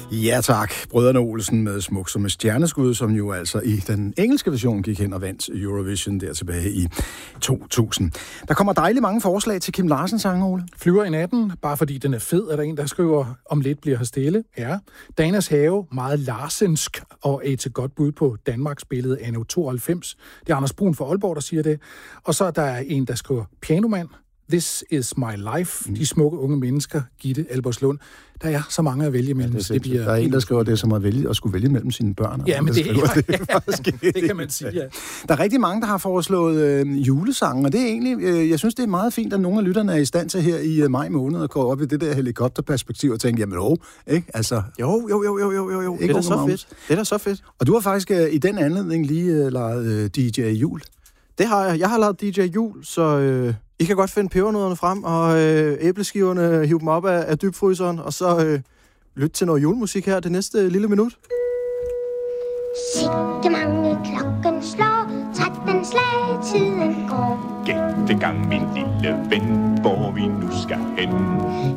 Ja tak, Brødrene Olsen med Smuk som et stjerneskud, som jo altså i den engelske version gik hen og vandt Eurovision der tilbage i 2000. Der kommer dejligt mange forslag til Kim Larsens sang, Ole. Flyver i natten, bare fordi den er fed, er der en, der skriver, om lidt bliver her stille. Ja. Danas have, meget larsensk, og er til godt bud på Danmarks billede anno 92. Det er Anders Brun fra Aalborg, der siger det. Og så er der en, der skriver pianomand. This is my life. De smukke unge mennesker, Gitte Albertslund. Der er så mange at vælge mellem. Ja, der er en, der skriver det som at skulle vælge mellem sine børn. Ja, men det kan man sige, ja. Der er rigtig mange, der har foreslået julesange, og det er egentlig, jeg synes, det er meget fint, at nogle af lytterne er i stand til her i maj måned at gå op i det der helikopterperspektiv og tænke, jamen ikke? Altså, jo. Det er da så fedt. Det er da så fedt. Og du har faktisk i den anledning lige lejet DJ Jul. Det har jeg. Jeg har lavet DJ Jul, så I kan godt finde pebernødderne frem, og æbleskiverne, hive dem op af dybfryseren, og så lytte til noget julemusik her det næste lille minut. Sikke mange klokken slår, 13 slag, tiden går. Gæt gang, min lille ven, hvor vi nu skal hen.